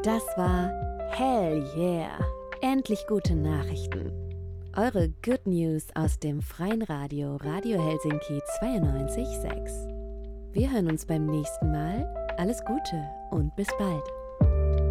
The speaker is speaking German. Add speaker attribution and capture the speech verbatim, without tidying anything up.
Speaker 1: Das war Hell Yeah! Endlich gute Nachrichten. Eure Good News aus dem freien Radio Radio Helsinki zweiundneunzig Komma sechs. Wir hören uns beim nächsten Mal. Alles Gute und bis bald.